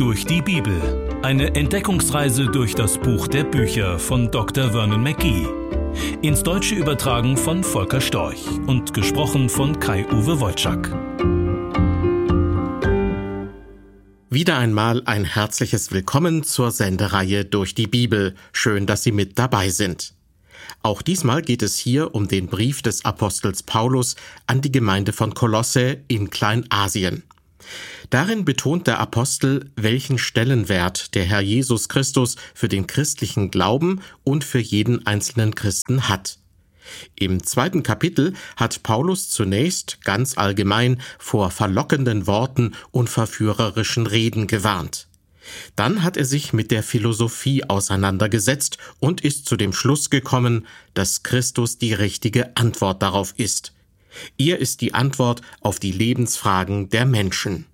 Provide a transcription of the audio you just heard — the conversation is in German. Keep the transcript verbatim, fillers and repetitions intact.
durch die Bibel. Eine Entdeckungsreise durch das Buch der Bücher von Doktor Vernon Mackey. Ins Deutsche übertragen von Volker Storch und gesprochen von Kai-Uwe Wojczak. Wieder einmal ein herzliches Willkommen zur Sendereihe Durch die Bibel. Schön, dass Sie mit dabei sind. Auch diesmal geht es hier um den Brief des Apostels Paulus an die Gemeinde von Kolosse in Kleinasien. Darin betont der Apostel, welchen Stellenwert der Herr Jesus Christus für den christlichen Glauben und für jeden einzelnen Christen hat. Im zweiten Kapitel hat Paulus zunächst ganz allgemein vor verlockenden Worten und verführerischen Reden gewarnt. Dann hat er sich mit der Philosophie auseinandergesetzt und ist zu dem Schluss gekommen, dass Christus die richtige Antwort darauf ist. Er ist die Antwort auf die Lebensfragen der Menschen.